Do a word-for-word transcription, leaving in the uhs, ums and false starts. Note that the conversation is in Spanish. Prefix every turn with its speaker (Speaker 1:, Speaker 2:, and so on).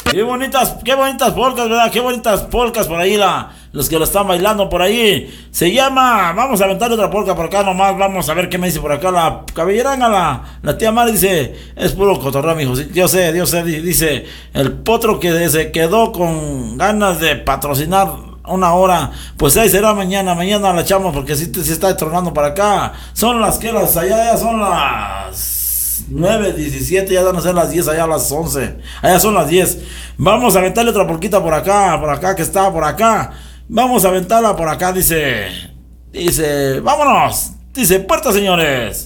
Speaker 1: Qué bonitas, qué bonitas polcas, ¿verdad? Qué bonitas polcas por ahí, la, los que lo están bailando por ahí. Se llama, vamos a aventar otra polca por acá nomás, vamos a ver qué me dice por acá la cabelleranga, la, la tía Mari dice, es puro cotorreo, mijo. Sí, yo sé, yo sé, dice, el potro que se quedó con ganas de patrocinar una hora, pues ahí será mañana, mañana la echamos porque si sí, sí está tronando para acá. Son las que las allá, ya son las nueve diecisiete, ya van a ser las diez, allá las once, allá son las diez. Vamos a aventarle otra porquita por acá, por acá que está, por acá. Vamos a aventarla por acá, dice, dice, vámonos, dice, puerta señores.